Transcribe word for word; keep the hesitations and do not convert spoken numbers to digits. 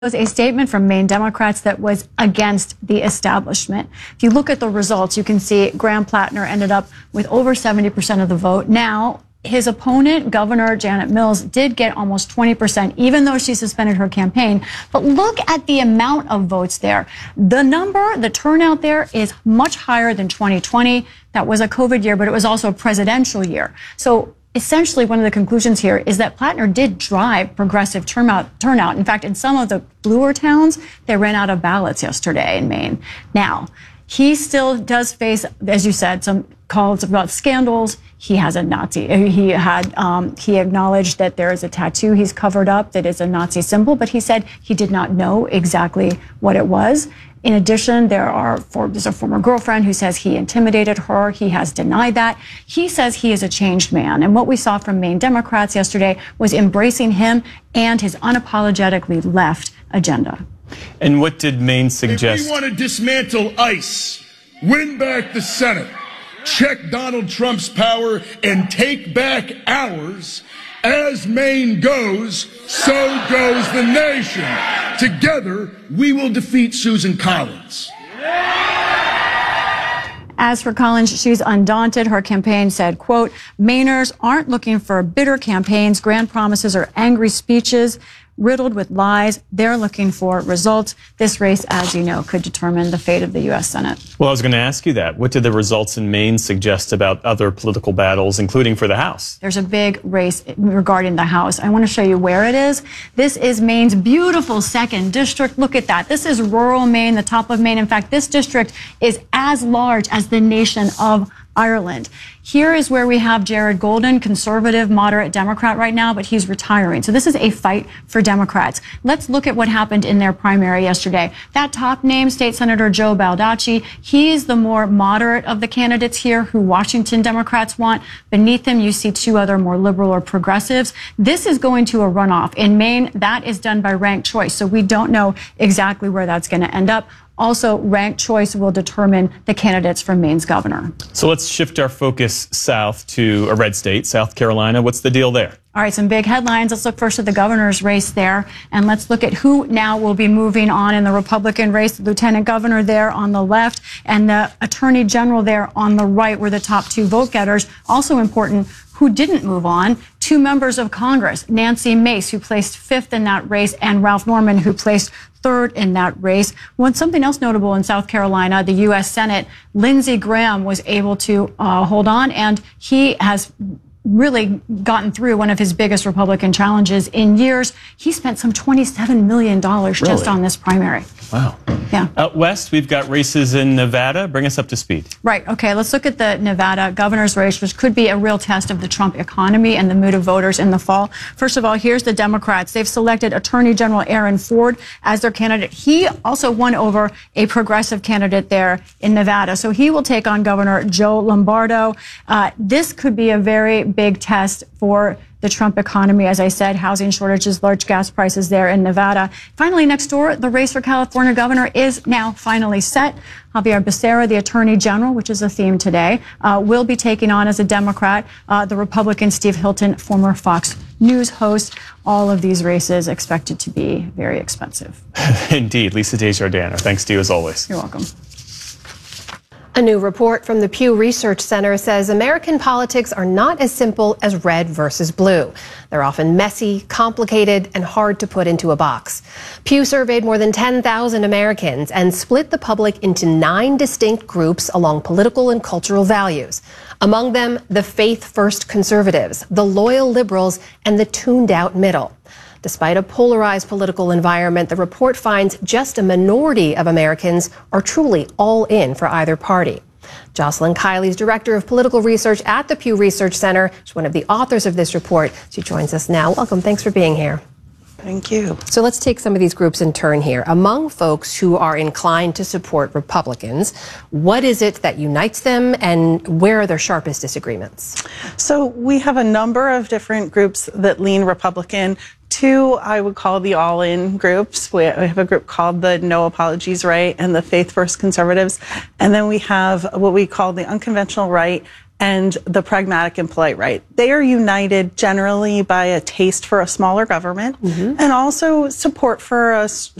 was a statement from Maine Democrats that was against the establishment. If you look at the results, you can see Graham Plattner ended up with over seventy percent of the vote. Now, his opponent, Governor Janet Mills, did get almost twenty percent, even though she suspended her campaign. But look at the amount of votes there. The number, the turnout there is much higher than twenty twenty. That was a COVID year, but it was also a presidential year. So essentially, one of the conclusions here is that Plattner did drive progressive turnout. turnout. In fact, in some of the bluer towns, they ran out of ballots yesterday in Maine. Now, he still does face, as you said, some calls about scandals. He has a Nazi. He had. Um, he acknowledged that there is a tattoo he's covered up that is a Nazi symbol, but he said he did not know exactly what it was. In addition, there are for, there's a former girlfriend who says he intimidated her. He has denied that. He says he is a changed man. And what we saw from Maine Democrats yesterday was embracing him and his unapologetically left agenda. And what did Maine suggest? If we want to dismantle ICE, win back the Senate, check Donald Trump's power, and take back ours, as Maine goes, so goes the nation. Together, we will defeat Susan Collins. As for Collins, she's undaunted. Her campaign said, quote, Mainers aren't looking for bitter campaigns, grand promises, or angry speeches riddled with lies. They're looking for results. This race, as you know, could determine the fate of the U S Senate. Well, I was going to ask you that. What did the results in Maine suggest about other political battles, including for the House? There's a big race regarding the House. I want to show you where it is. This is Maine's beautiful second district. Look at that. This is rural Maine, the top of Maine. In fact, this district is as large as the nation of Ireland. Here is where we have Jared Golden, conservative, moderate Democrat right now, but he's retiring. So this is a fight for Democrats. Let's look at what happened in their primary yesterday. That top name, State Senator Joe Baldacci, he's the more moderate of the candidates here who Washington Democrats want. Beneath him, you see two other more liberal or progressives. This is going to a runoff. In Maine, that is done by ranked choice, so we don't know exactly where that's going to end up. Also, ranked choice will determine the candidates for Maine's governor. So let's shift our focus south to a red state, South Carolina. What's the deal there? All right, some big headlines. Let's look first at the governor's race there, and let's look at who now will be moving on in the Republican race. The lieutenant governor there on the left and the attorney general there on the right were the top two vote getters. Also important, who didn't move on, two members of Congress, Nancy Mace, who placed fifth in that race, and Ralph Norman, who placed third in that race. Well, something else notable in South Carolina, the U S Senate, Lindsey Graham was able to uh, hold on, and he has really gotten through one of his biggest Republican challenges in years. He spent some twenty-seven million dollars Really? just on this primary. Wow. Yeah. Out west, we've got races in Nevada. Bring us up to speed. Right. Okay. Let's look at the Nevada governor's race, which could be a real test of the Trump economy and the mood of voters in the fall. First of all, here's the Democrats. They've selected Attorney General Aaron Ford as their candidate. He also won over a progressive candidate there in Nevada. So he will take on Governor Joe Lombardo. Uh, this could be a very big test for the Trump economy. As I said, housing shortages, large gas prices there in Nevada. Finally, next door, the race for California governor is now finally set. Javier Becerra, the attorney general, which is a theme today, uh, will be taking on as a Democrat uh, the Republican Steve Hilton, former Fox News host. All of these races expected to be very expensive. Indeed. Lisa Desjardins, thanks to you as always. You're welcome. A new report from the Pew Research Center says American politics are not as simple as red versus blue. They're often messy, complicated, and hard to put into a box. Pew surveyed more than ten thousand Americans and split the public into nine distinct groups along political and cultural values. Among them, the faith-first conservatives, the loyal liberals, and the tuned-out middle. Despite a polarized political environment, the report finds just a minority of Americans are truly all in for either party. Jocelyn Kiley is director of political research at the Pew Research Center. She's one of the authors of this report. She joins us now. Welcome. Thanks for being here. Thank you. So let's take some of these groups in turn here. Among folks who are inclined to support Republicans, what is it that unites them, and where are their sharpest disagreements? So we have a number of different groups that lean Republican. Two, I would call the all-in groups. We have a group called the No Apologies Right and the Faith First Conservatives. And then we have what we call the unconventional right and the pragmatic and polite right. They are united generally by a taste for a smaller government, mm-hmm. and also support for a